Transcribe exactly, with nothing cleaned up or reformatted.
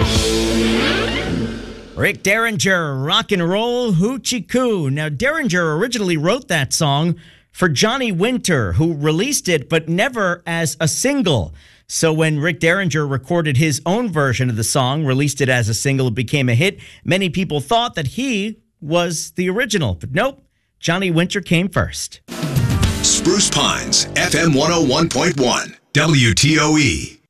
Rick Derringer, Rock and Roll Hoochie Coo. Now, Derringer originally wrote that song for Johnny Winter, who released it, but never as a single. So when Rick Derringer recorded his own version of the song, released it as a single, it became a hit. Many people thought that he was the original, but nope, Johnny Winter came first. Spruce Pines, F M one oh one point one, W T O E.